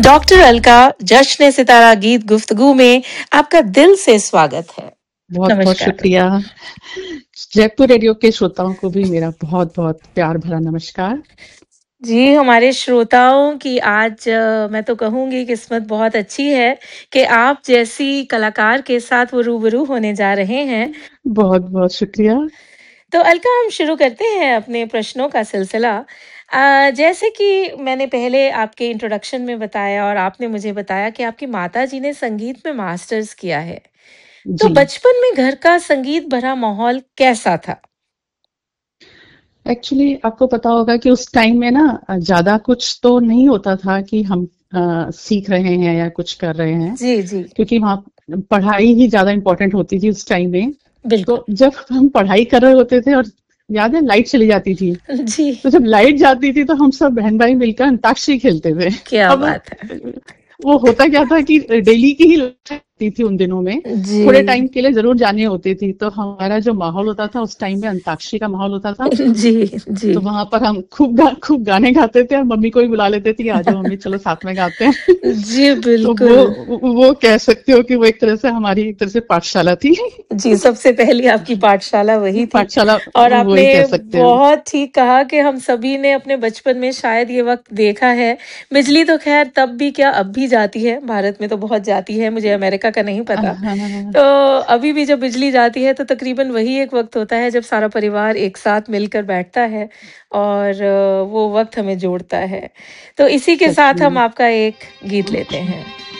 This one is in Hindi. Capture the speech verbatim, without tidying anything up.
डॉक्टर अलका जश्न सितारा गीत गुफ्तगू में आपका दिल से स्वागत है। बहुत बहुत नमस्कार। शुक्रिया। जयपुर रेडियो के श्रोताओं को भी मेरा बहुत बहुत प्यार भरा नमस्कार। जी, हमारे श्रोताओं की आज अ, मैं तो कहूँगी किस्मत बहुत अच्छी है कि आप जैसी कलाकार के साथ वो रूबरू होने जा रहे हैं। बहुत बहुत शुक्रिया। तो अलका, हम शुरू करते हैं अपने प्रश्नों का सिलसिला। अ, जैसे कि मैंने पहले आपके इंट्रोडक्शन में बताया और आपने मुझे बताया कि आपकी माताजी ने संगीत में मास्टर्स किया है। तो जी, बचपन में घर का संगीत भरा माहौल कैसा था? एक्चुअली आपको पता होगा कि उस टाइम में ना अ, ज़्यादा कुछ तो नहीं होता था कि हम अ, सीख रहे हैं या कुछ कर रहे हैं, जी, जी। क्योंकि वहाँ पढ़ाई ही ज़्यादा इम्पोर्टेंट होती थी उस टाइम में। बिल्कुल। तो जब हम पढ़ाई कर रहे होते थे और याद है लाइट चली जाती थी, जी, तो जब लाइट जाती थी तो हम सब बहन-भाई मिलकर अंताक्षरी खेलते थे। क्या अब बात है। वो होता क्या था कि डेली की ही होती थी उन दिनों में, थोड़े जी, टाइम के लिए ज़रूर जानी होती थी, तो हमारा जो माहौल होता था उस टाइम में अंताक्षरी का माहौल होता था। जी, जी। तो वहाँ पर हम खूब गा खूब गाने गाते थे और मम्मी को भी बुला लेते थे कि आ जाओ मम्मी चलो साथ में गाते हैं। जी, तो वो बिल्कुल। वो कह सकते हो कि वो एक तरह से हमारी एक तरह से पाठशाला थी। जी, सबसे पहली आपकी पाठशाला वही थी पाठशाला और वो ही आपने कह सकते हैं। बहुत ठीक कहा कि हम सभी ने अपने बचपन में शायद ये वक़्त देखा है। बिजली तो ख़ैर तब भी क्या अब भी जाती है, भारत में तो बहुत जाती है, मुझे अमेरिका का नहीं अ, पता। हाँ, तो अभी भी जब बिजली जाती है तो तकरीबन वही एक वक़्त होता है जब सारा परिवार एक साथ मिलकर बैठता है और अ, वो वक़्त हमें जोड़ता है। तो इसी के सच साथ हम में। आपका एक गीत लेते हैं।